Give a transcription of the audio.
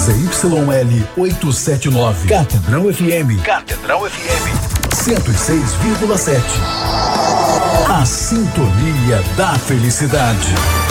ZYL 879. Catedral FM. Catedral FM 106,7. A sintonia da felicidade.